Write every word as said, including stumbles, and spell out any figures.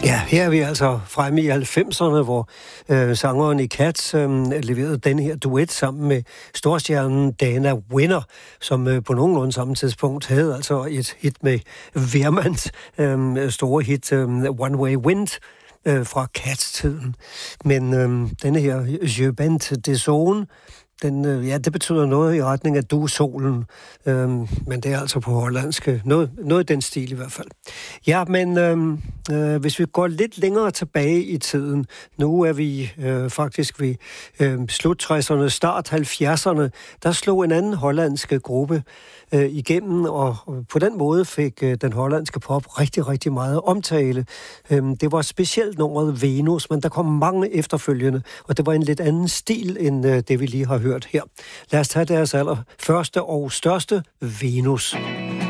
Ja, her er vi altså fremme i halvfemserne, hvor øh, sangeren i Cats øh, leverede den her duet sammen med storstjernen Dana Winner, som øh, på nogenlunde samme tidspunkt havde altså et hit med Wehrmanns øh, store hit øh, One Way Wind øh, fra Cats-tiden. Men øh, denne her Je bent de zone, den, øh, ja, det betyder noget i retning af du solen, øh, men det er altså på hollandsk, noget, noget i den stil i hvert fald. Ja, men øh, øh, hvis vi går lidt længere tilbage i tiden, nu er vi øh, faktisk ved øh, slut tresserne, start halvfjerdserne, der slog en anden hollandsk gruppe øh, igennem, og på den måde fik øh, den hollandske pop rigtig, rigtig meget omtale. Øh, det var specielt nummeret Venus, men der kom mange efterfølgende, og det var en lidt anden stil end øh, det, vi lige har hørt her. Lad os tage deres aller første og største, Venus.